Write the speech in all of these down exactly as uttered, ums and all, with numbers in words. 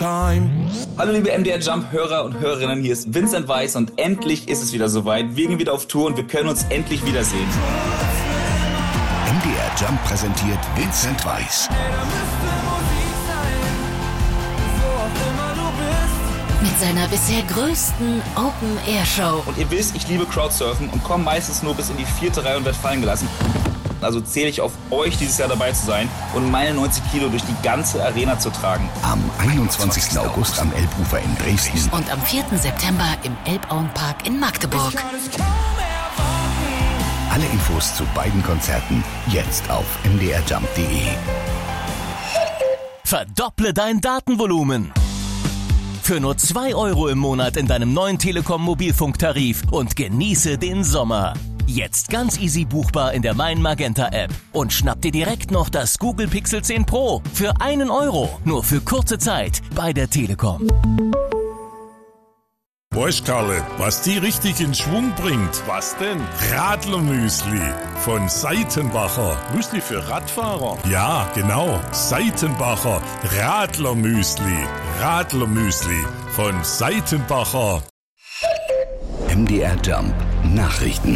time. Hallo liebe M D R Jump-Hörer und Hörerinnen, hier ist Vincent Weiss und endlich ist es wieder soweit. Wir gehen wieder auf Tour und wir können uns endlich wiedersehen. M D R Jump präsentiert Vincent Weiss. Mit seiner bisher größten Open-Air-Show. Und ihr wisst, ich liebe Crowdsurfen und komme meistens nur bis in die vierte Reihe und werde fallen gelassen. Also zähle ich auf euch, dieses Jahr dabei zu sein und meine neunzig Kilo durch die ganze Arena zu tragen. Am einundzwanzigsten August am Elbufer in Dresden. Und am vierten September im Elbauenpark in Magdeburg. Alle Infos zu beiden Konzerten jetzt auf m d r jump punkt d e. Verdopple dein Datenvolumen. Für nur zwei Euro im Monat in deinem neuen Telekom-Mobilfunktarif und genieße den Sommer. Jetzt ganz easy buchbar in der Mein Magenta App. Und schnapp dir direkt noch das Google Pixel zehn Pro für einen Euro. Nur für kurze Zeit bei der Telekom. Weißt Karle, was die richtig in Schwung bringt? Was denn? Radlermüsli von Seitenbacher. Müsli für Radfahrer? Ja, genau. Seitenbacher Radlermüsli. Radlermüsli von Seitenbacher. M D R Jump Nachrichten.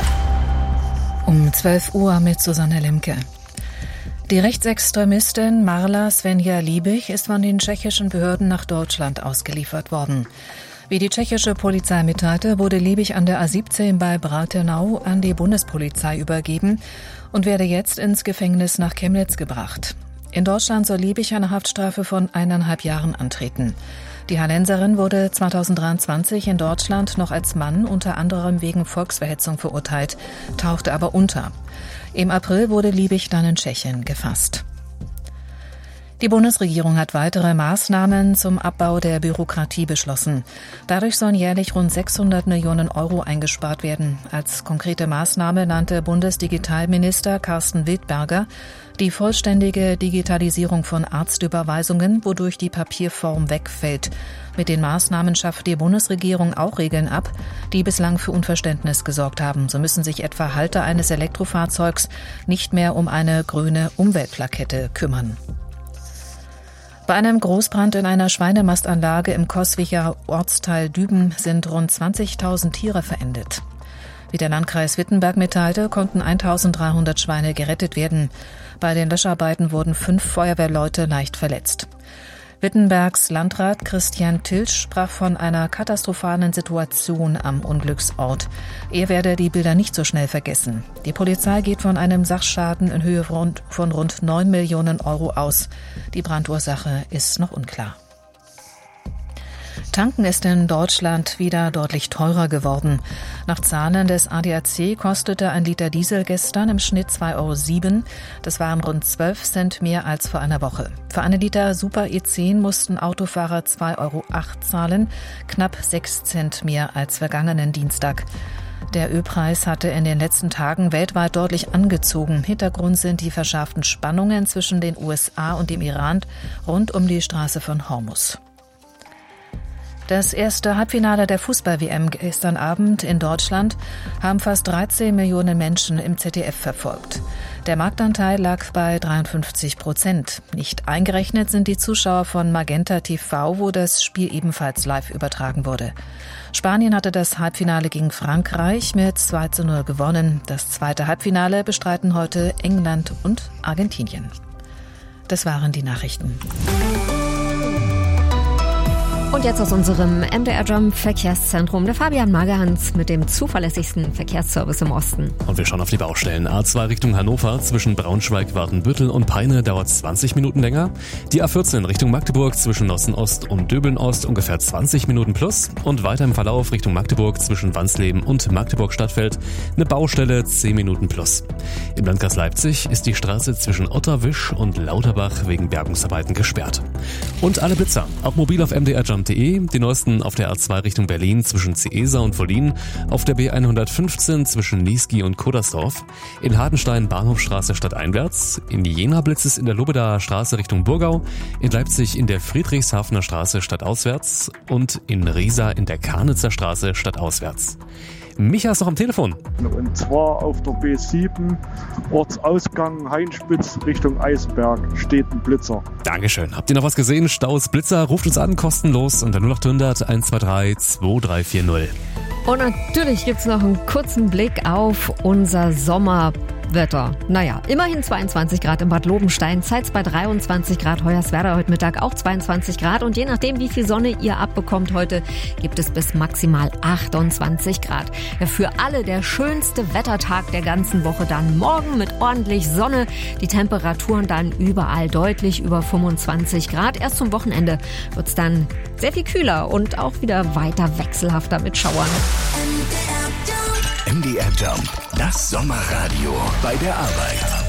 Um zwölf Uhr mit Susanne Lemke. Die Rechtsextremistin Marla Svenja-Liebig ist von den tschechischen Behörden nach Deutschland ausgeliefert worden. Wie die tschechische Polizei mitteilte, wurde Liebig an der A siebzehn bei Bratenau an die Bundespolizei übergeben und werde jetzt ins Gefängnis nach Chemnitz gebracht. In Deutschland soll Liebig eine Haftstrafe von eineinhalb Jahren antreten. Die Hallenserin wurde zweitausenddreiundzwanzig in Deutschland noch als Mann unter anderem wegen Volksverhetzung verurteilt, tauchte aber unter. Im April wurde Liebig dann in Tschechien gefasst. Die Bundesregierung hat weitere Maßnahmen zum Abbau der Bürokratie beschlossen. Dadurch sollen jährlich rund sechshundert Millionen Euro eingespart werden. Als konkrete Maßnahme nannte Bundesdigitalminister Carsten Wildberger die vollständige Digitalisierung von Arztüberweisungen, wodurch die Papierform wegfällt. Mit den Maßnahmen schafft die Bundesregierung auch Regeln ab, die bislang für Unverständnis gesorgt haben. So müssen sich etwa Halter eines Elektrofahrzeugs nicht mehr um eine grüne Umweltplakette kümmern. Bei einem Großbrand in einer Schweinemastanlage im Coswiger Ortsteil Düben sind rund zwanzigtausend Tiere verendet. Wie der Landkreis Wittenberg mitteilte, konnten eintausenddreihundert Schweine gerettet werden. Bei den Löscharbeiten wurden fünf Feuerwehrleute leicht verletzt. Wittenbergs Landrat Christian Tilsch sprach von einer katastrophalen Situation am Unglücksort. Er werde die Bilder nicht so schnell vergessen. Die Polizei geht von einem Sachschaden in Höhe von rund neun Millionen Euro aus. Die Brandursache ist noch unklar. Tanken ist in Deutschland wieder deutlich teurer geworden. Nach Zahlen des A D A C kostete ein Liter Diesel gestern im Schnitt zwei Euro sieben. Das waren rund zwölf Cent mehr als vor einer Woche. Für einen Liter Super E zehn mussten Autofahrer zwei Euro acht zahlen, knapp sechs Cent mehr als vergangenen Dienstag. Der Ölpreis hatte in den letzten Tagen weltweit deutlich angezogen. Hintergrund sind die verschärften Spannungen zwischen den U S A und dem Iran rund um die Straße von Hormuz. Das erste Halbfinale der Fußball-W M gestern Abend in Deutschland haben fast dreizehn Millionen Menschen im Z D F verfolgt. Der Marktanteil lag bei dreiundfünfzig Prozent. Nicht eingerechnet sind die Zuschauer von Magenta T V, wo das Spiel ebenfalls live übertragen wurde. Spanien hatte das Halbfinale gegen Frankreich mit zwei zu null gewonnen. Das zweite Halbfinale bestreiten heute England und Argentinien. Das waren die Nachrichten. Und jetzt aus unserem M D R Jump Verkehrszentrum der Fabian Magerhans mit dem zuverlässigsten Verkehrsservice im Osten. Und wir schauen auf die Baustellen. A zwei Richtung Hannover zwischen Braunschweig, Wartenbüttel und Peine dauert zwanzig Minuten länger. Die A vierzehn Richtung Magdeburg zwischen Nossen-Ost und Döbeln-Ost ungefähr zwanzig Minuten plus. Und weiter im Verlauf Richtung Magdeburg zwischen Wansleben und Magdeburg-Stadtfeld eine Baustelle zehn Minuten plus. Im Landkreis Leipzig ist die Straße zwischen Otterwisch und Lauterbach wegen Bergungsarbeiten gesperrt. Und alle Blitzer, auch mobil auf M D R Jump punkt de, die neuesten auf der A zwei Richtung Berlin zwischen Ciesa und Wollin, auf der B hundertfünfzehn zwischen Niesky und Kodersdorf, in Hardenstein Bahnhofstraße stadteinwärts, in Jena blitzt es in der Lobedaer Straße Richtung Burgau, in Leipzig in der Friedrichshafener Straße stadtauswärts und in Riesa in der Karnitzer Straße stadtauswärts. Micha ist noch am Telefon. Und zwar auf der B sieben, Ortsausgang Heinspitz Richtung Eisenberg, steht ein Blitzer. Dankeschön. Habt ihr noch was gesehen? Staus, Blitzer, ruft uns an, kostenlos unter null acht hundert eins zwei drei zwei drei vier null. Und natürlich gibt's noch einen kurzen Blick auf unser Sommerwetter. Naja, immerhin zweiundzwanzig Grad in Bad Lobenstein, Zeitz bei dreiundzwanzig Grad, Hoyerswerda heute Mittag auch zweiundzwanzig Grad. Und je nachdem, wie viel Sonne ihr abbekommt heute, gibt es bis maximal achtundzwanzig Grad. Ja, für alle der schönste Wettertag der ganzen Woche dann morgen mit ordentlich Sonne. Die Temperaturen dann überall deutlich über fünfundzwanzig Grad. Erst zum Wochenende wird's dann sehr viel kühler und auch wieder weiter wechselhafter mit Schauern. M D R Jump, das Sommerradio bei der Arbeit.